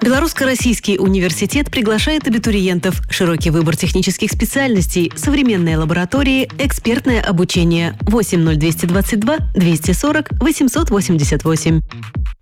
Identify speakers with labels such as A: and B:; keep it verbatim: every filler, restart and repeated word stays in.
A: Белорусско-Российский университет приглашает абитуриентов. Широкий выбор технических специальностей, современные лаборатории, экспертное обучение. восемь ноль двести двадцать два двести сорок восемьсот восемьдесят восемь.